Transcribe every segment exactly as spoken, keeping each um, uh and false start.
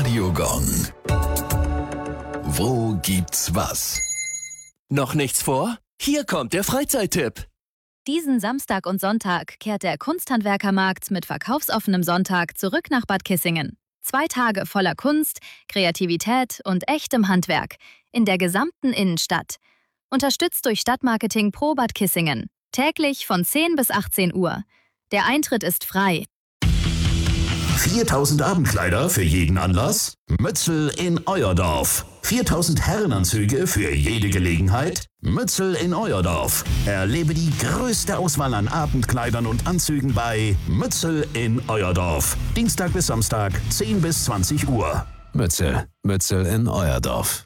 Radiogong. Wo gibt's was? Noch nichts vor? Hier kommt der Freizeittipp. Diesen Samstag und Sonntag kehrt der Kunsthandwerkermarkt mit verkaufsoffenem Sonntag zurück nach Bad Kissingen. Zwei Tage voller Kunst, Kreativität und echtem Handwerk in der gesamten Innenstadt. Unterstützt durch Stadtmarketing Pro Bad Kissingen. Täglich von zehn bis achtzehn Uhr. Der Eintritt ist frei. viertausend Abendkleider für jeden Anlass? Mützel in euer Dorf. viertausend Herrenanzüge für jede Gelegenheit? Mützel in euer Dorf. Erlebe die größte Auswahl an Abendkleidern und Anzügen bei Mützel in euer Dorf. Dienstag bis Samstag, zehn bis zwanzig Uhr. Mützel, Mützel in euer Dorf.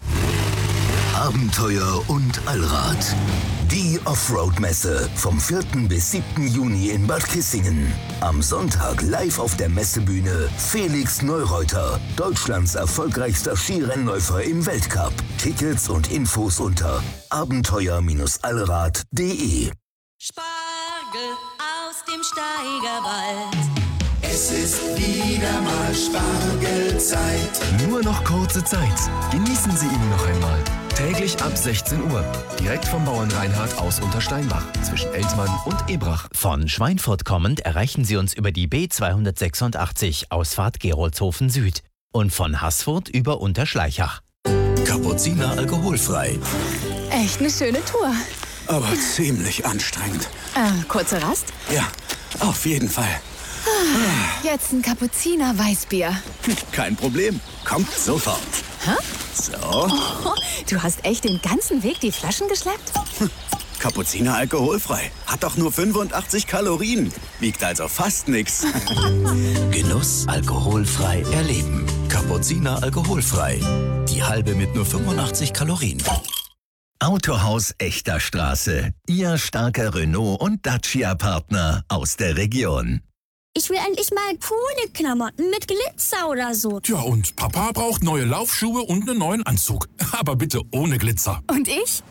Abenteuer und Allrad. Die Offroad-Messe vom vierten bis siebten Juni in Bad Kissingen. Am Sonntag live auf der Messebühne Felix Neureuter, Deutschlands erfolgreichster Skirennläufer im Weltcup. Tickets und Infos unter abenteuer allrad punkt de. Spargel aus dem Steigerwald. Es ist wieder mal Spargelzeit. Nur noch kurze Zeit. Genießen Sie ihn noch einmal. Täglich ab sechzehn Uhr. Direkt vom Bauern Reinhard aus Untersteinbach zwischen Eltmann und Ebrach. Von Schweinfurt kommend erreichen Sie uns über die B zweihundertsechsundachtzig Ausfahrt Geroldshofen Süd und von Haßfurt über Unterschleichach. Kapuziner alkoholfrei. Echt eine schöne Tour. Aber ziemlich anstrengend. Äh, kurze Rast? Ja, auf jeden Fall. Jetzt ein Kapuziner Weißbier. Kein Problem. Kommt sofort. Hä? So. Oh, du hast echt den ganzen Weg die Flaschen geschleppt? Kapuziner alkoholfrei. Hat doch nur fünfundachtzig Kalorien. Wiegt also fast nichts. Genuss alkoholfrei erleben. Kapuziner alkoholfrei. Die halbe mit nur fünfundachtzig Kalorien. Autohaus Echter Straße. Ihr starker Renault und Dacia-Partner aus der Region. Ich will endlich mal coole Klamotten mit Glitzer oder so. Tja, und Papa braucht neue Laufschuhe und einen neuen Anzug. Aber bitte ohne Glitzer. Und ich?